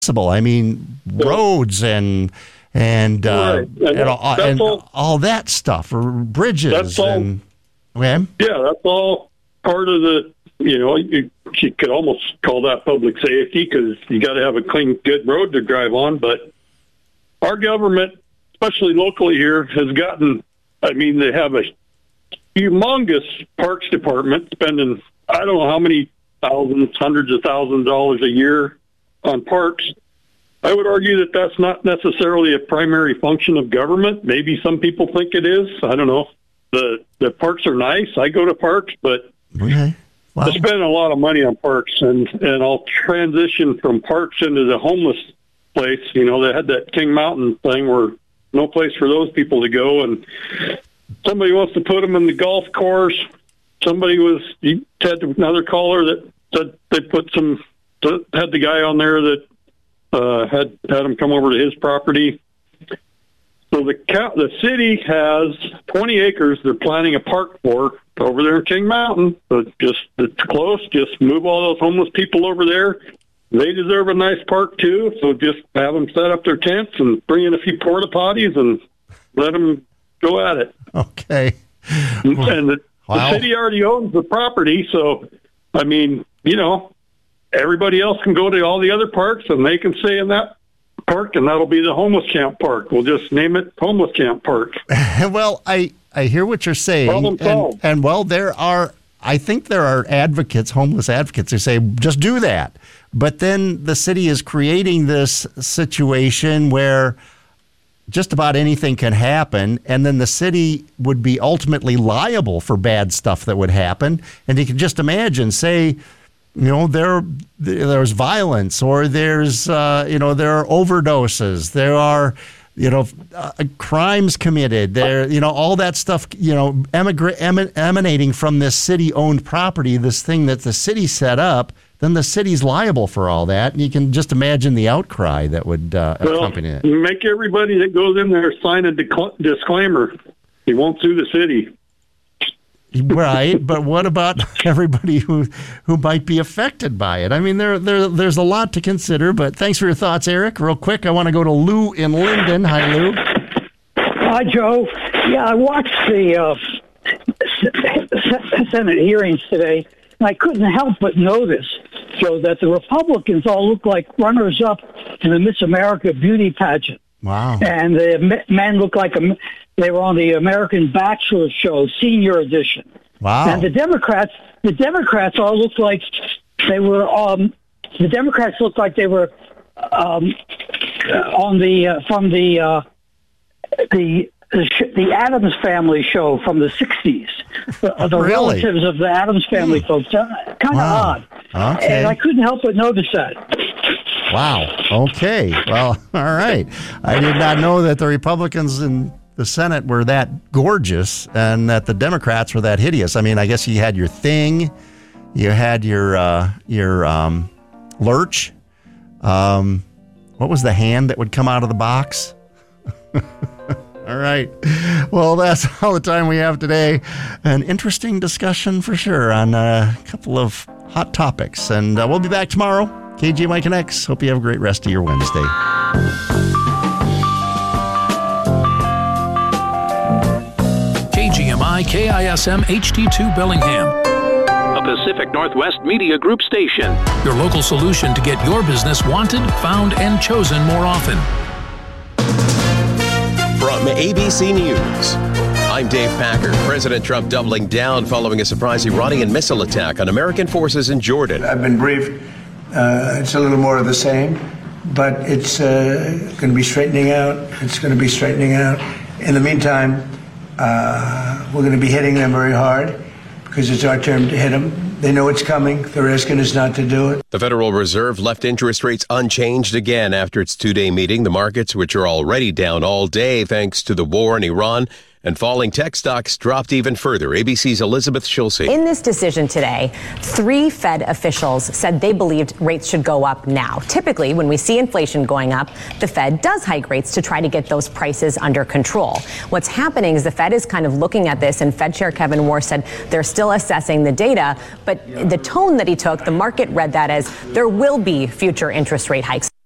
I mean, roads and all that stuff, or bridges. That's all. Okay. Yeah, that's all part of the. You could almost call that public safety because you got to have a clean, good road to drive on. But our government, especially locally here, has gotten. I mean, they have a humongous parks department spending I don't know how many thousands, hundreds of thousands of dollars a year on parks. I would argue that that's not necessarily a primary function of government. Maybe some people think it is. I don't know. The parks are nice. I go to parks, but okay. Wow. I spend a lot of money on parks, and I'll transition from parks into the homeless place. They had that King Mountain thing where no place for those people to go, and somebody wants to put them in the golf course. You had another caller that said they had the guy on there that had him come over to his property. So the city has 20 acres they're planning a park for over there in King Mountain. So it's close. Just move all those homeless people over there. They deserve a nice park too. So just have them set up their tents and bring in a few porta potties and let them go at it. Okay. And the city already owns the property. So, I mean, everybody else can go to all the other parks and they can stay in that park, and that'll be the homeless camp park. We'll just name it Homeless Camp Park. Well, I hear what you're saying. Problem solved. And I think there are homeless advocates who say, just do that. But then the city is creating this situation where just about anything can happen, and then the city would be ultimately liable for bad stuff that would happen. And you can just imagine, say, there's violence, or there's there are overdoses, there are crimes committed, there all that stuff emanating from this city-owned property, this thing that the city set up. Then the city's liable for all that, and you can just imagine the outcry that would accompany it. Make everybody that goes in there sign a disclaimer. You won't sue the city. Right, but what about everybody who might be affected by it? I mean, there's a lot to consider, but thanks for your thoughts, Eric. Real quick, I want to go to Lou in Linden. Hi, Lou. Hi, Joe. Yeah, I watched the Senate hearings today, and I couldn't help but notice, Joe, that the Republicans all look like runners-up in the Miss America beauty pageant. Wow. And the men look like they were on the American Bachelor show, senior edition. Wow. And the Democrats all looked like they were. The Democrats looked like they were on from the Addams Family show from the '60s. The really? Relatives of the Addams Family folks. Kind of odd. Okay. And I couldn't help but notice that. Wow. Okay. Well, all right. I did not know that the Republicans in the Senate were that gorgeous and that the Democrats were that hideous. I mean, I guess you had your Thing, you had your Lurch. What was the hand that would come out of the box? All right. Well, that's all the time we have today. An interesting discussion for sure on a couple of hot topics. And we'll be back tomorrow. KGMI Connects. Hope you have a great rest of your Wednesday. KGMI KISM HD2 Bellingham, a Pacific Northwest Media Group station. Your local solution to get your business wanted, found, and chosen more often. From ABC News, I'm Dave Packer. President Trump doubling down following a surprise Iranian missile attack on American forces in Jordan. I've been briefed. It's a little more of the same, but it's going to be straightening out. It's going to be straightening out. In the meantime, we're going to be hitting them very hard because it's our turn to hit them. They know it's coming. They're asking us not to do it. The Federal Reserve left interest rates unchanged again after its two-day meeting. The markets, which are already down all day thanks to the war in Iran, and falling tech stocks dropped even further. ABC's Elizabeth Schulze. In this decision today, 3 Fed officials said they believed rates should go up now. Typically, when we see inflation going up, the Fed does hike rates to try to get those prices under control. What's happening is the Fed is kind of looking at this, and Fed Chair Kevin Warsh said they're still assessing the data, but the tone that he took, the market read that as there will be future interest rate hikes.